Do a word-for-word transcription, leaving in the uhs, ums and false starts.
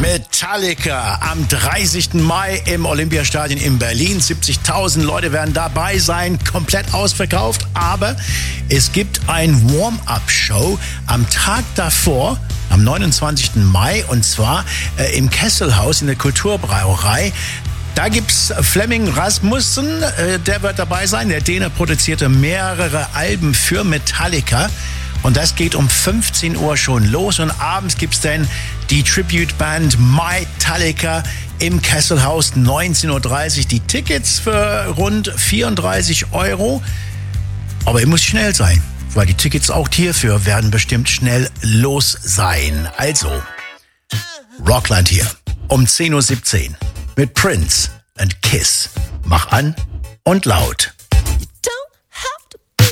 Metallica am dreißigsten Mai im Olympiastadion in Berlin. siebzigtausend Leute werden dabei sein, komplett ausverkauft. Aber es gibt ein Warm-up-Show am Tag davor, am neunundzwanzigsten Mai, und zwar äh, im Kesselhaus in der Kulturbrauerei. Da gibt's Flemming Rasmussen, äh, der wird dabei sein. Der Däne produzierte mehrere Alben für Metallica. Und das geht um fünfzehn Uhr schon los. Und abends gibt's dann die Tribute-Band Metallica im Kesselhaus, neunzehn Uhr dreißig. Die Tickets für rund vierunddreißig Euro. Aber ihr müsst schnell sein, weil die Tickets auch hierfür werden bestimmt schnell los sein. Also, Rockland hier um zehn Uhr siebzehn mit Prince and Kiss. Mach an und laut.